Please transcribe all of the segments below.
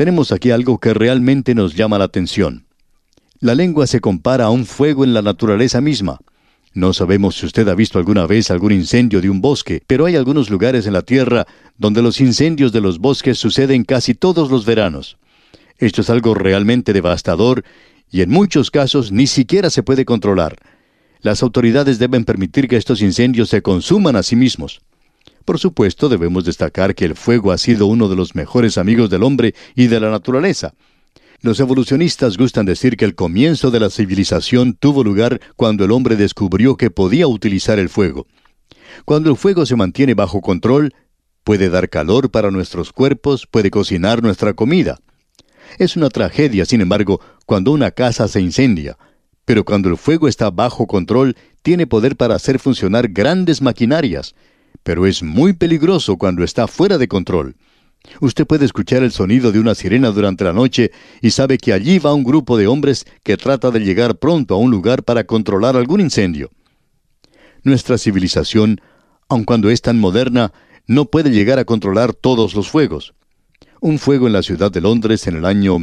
Tenemos aquí algo que realmente nos llama la atención. La lengua se compara a un fuego en la naturaleza misma. No sabemos si usted ha visto alguna vez algún incendio de un bosque, pero hay algunos lugares en la Tierra donde los incendios de los bosques suceden casi todos los veranos. Esto es algo realmente devastador y en muchos casos ni siquiera se puede controlar. Las autoridades deben permitir que estos incendios se consuman a sí mismos. Por supuesto, debemos destacar que el fuego ha sido uno de los mejores amigos del hombre y de la naturaleza. Los evolucionistas gustan decir que el comienzo de la civilización tuvo lugar cuando el hombre descubrió que podía utilizar el fuego. Cuando el fuego se mantiene bajo control, puede dar calor para nuestros cuerpos, puede cocinar nuestra comida. Es una tragedia, sin embargo, cuando una casa se incendia, pero cuando el fuego está bajo control, tiene poder para hacer funcionar grandes maquinarias, pero es muy peligroso cuando está fuera de control. Usted puede escuchar el sonido de una sirena durante la noche y sabe que allí va un grupo de hombres que trata de llegar pronto a un lugar para controlar algún incendio. Nuestra civilización, aun cuando es tan moderna, no puede llegar a controlar todos los fuegos. Un fuego en la ciudad de Londres en el año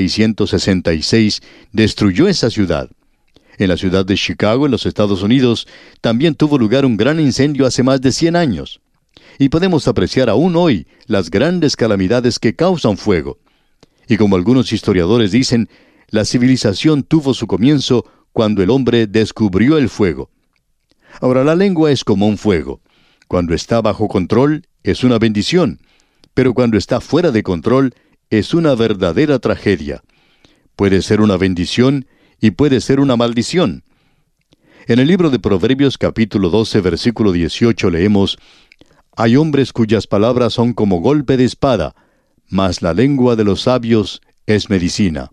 1666 destruyó esa ciudad. En la ciudad de Chicago, en los Estados Unidos, también tuvo lugar un gran incendio hace más de 100 años. Y podemos apreciar aún hoy las grandes calamidades que causan fuego. Y como algunos historiadores dicen, la civilización tuvo su comienzo cuando el hombre descubrió el fuego. Ahora, la lengua es como un fuego. Cuando está bajo control, es una bendición. Pero cuando está fuera de control, es una verdadera tragedia. Puede ser una bendición y puede ser una maldición. En el libro de Proverbios capítulo 12, versículo 18 leemos: Hay hombres cuyas palabras son como golpe de espada, mas la lengua de los sabios es medicina.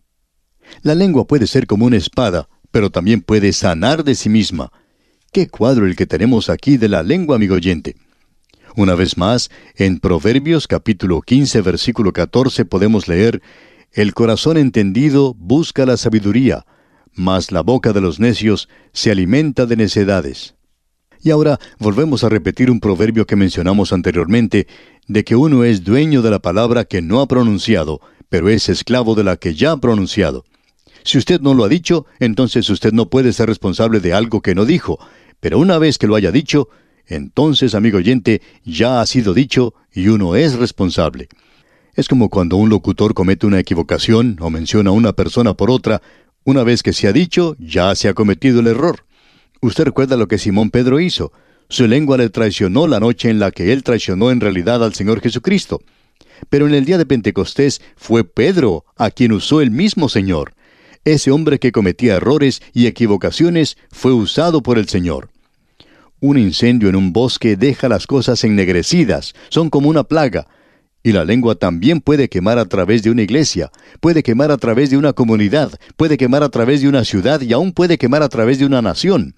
La lengua puede ser como una espada, pero también puede sanar de sí misma. ¡Qué cuadro el que tenemos aquí de la lengua, amigo oyente! Una vez más, en Proverbios capítulo 15, versículo 14 podemos leer: El corazón entendido busca la sabiduría, mas la boca de los necios se alimenta de necedades. Y ahora volvemos a repetir un proverbio que mencionamos anteriormente, de que uno es dueño de la palabra que no ha pronunciado, pero es esclavo de la que ya ha pronunciado. Si usted no lo ha dicho, entonces usted no puede ser responsable de algo que no dijo, pero una vez que lo haya dicho, entonces, amigo oyente, ya ha sido dicho y uno es responsable. Es como cuando un locutor comete una equivocación o menciona a una persona por otra. Una vez que se ha dicho, ya se ha cometido el error. Usted recuerda lo que Simón Pedro hizo. Su lengua le traicionó la noche en la que él traicionó en realidad al Señor Jesucristo. Pero en el día de Pentecostés fue Pedro a quien usó el mismo Señor. Ese hombre que cometía errores y equivocaciones fue usado por el Señor. Un incendio en un bosque deja las cosas ennegrecidas, son como una plaga. Y la lengua también puede quemar a través de una iglesia, puede quemar a través de una comunidad, puede quemar a través de una ciudad y aún puede quemar a través de una nación.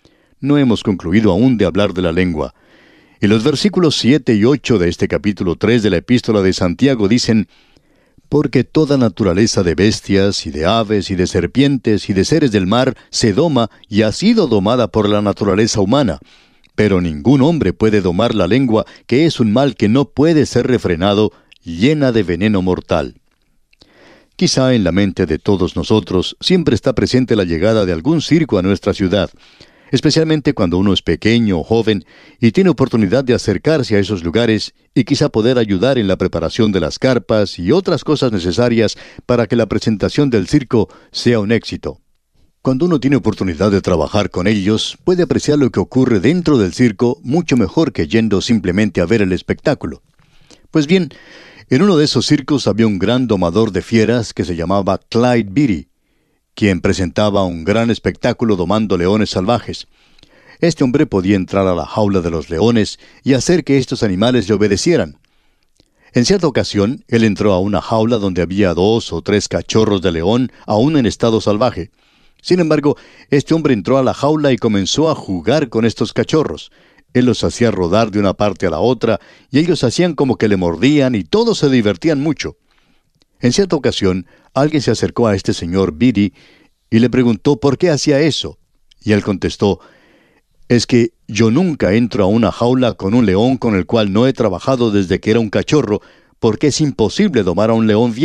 No hemos concluido aún de hablar de la lengua. Y los versículos 7 y 8 de este capítulo 3 de la Epístola de Santiago dicen: Porque toda naturaleza de bestias y de aves y de serpientes y de seres del mar se doma y ha sido domada por la naturaleza humana. Pero ningún hombre puede domar la lengua, que es un mal que no puede ser refrenado, llena de veneno mortal. Quizá en la mente de todos nosotros siempre está presente la llegada de algún circo a nuestra ciudad, especialmente cuando uno es pequeño o joven y tiene oportunidad de acercarse a esos lugares y quizá poder ayudar en la preparación de las carpas y otras cosas necesarias para que la presentación del circo sea un éxito. Cuando uno tiene oportunidad de trabajar con ellos, puede apreciar lo que ocurre dentro del circo mucho mejor que yendo simplemente a ver el espectáculo. Pues bien, en uno de esos circos había un gran domador de fieras que se llamaba Clyde Beatty, quien presentaba un gran espectáculo domando leones salvajes. Este hombre podía entrar a la jaula de los leones y hacer que estos animales le obedecieran. En cierta ocasión, él entró a una jaula donde había 2 o 3 cachorros de león aún en estado salvaje. Sin embargo, este hombre entró a la jaula y comenzó a jugar con estos cachorros. Él los hacía rodar de una parte a la otra, y ellos hacían como que le mordían, y todos se divertían mucho. En cierta ocasión, alguien se acercó a este señor Beatty y le preguntó por qué hacía eso. Y él contestó: «Es que yo nunca entro a una jaula con un león con el cual no he trabajado desde que era un cachorro, porque es imposible domar a un león